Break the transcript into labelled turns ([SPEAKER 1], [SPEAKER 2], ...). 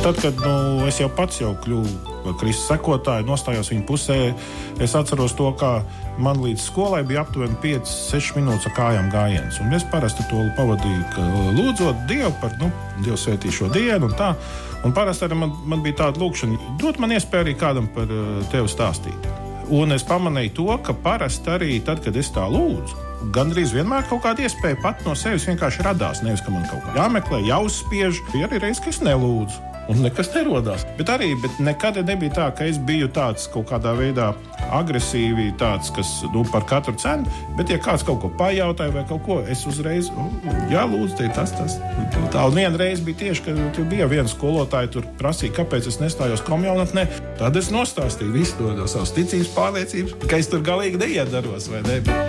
[SPEAKER 1] Tad, kad es jau pats kļuvu Kristus sekotāju, nostājos viņa pusē, es atceros to, kā man līdz skolai bija aptuveni 5-6 minūtes ar kājām gājiens. Un es parasti to pavadīju, lūdzot Dievu par, Dievu svētī šo dienu un tā. Un parasti arī man bija tāda lūkšana, dot man iespēju arī kādam par tevi stāstīt. Un es pamanīju to, ka parasti arī tad, kad es tā lūdzu, gandrīz vienmēr kaut kāda iespēja pat no sevis vienkārši radās. Nevis, ka man kaut kā jāmeklē, jāuzspiež. Bija arī reiz, ka es nelūdzu. Un nekas nerodās. Bet nekad nebija tā, ka es biju tāds kaut kādā veidā agresīvi, tāds, kas par katru cenu. Bet, ja kāds kaut ko pajautāja vai kaut ko, es uzreiz, lūdzu, te tas. Tā un vienreiz bija tieši, ka tur bija viena skolotāja, tur prasīja, kāpēc es nestājos komjaunatnē. Tad es nostāstīju visu to savas ticības pārliecības, ka es tur galīgi neiedaros, vai ne?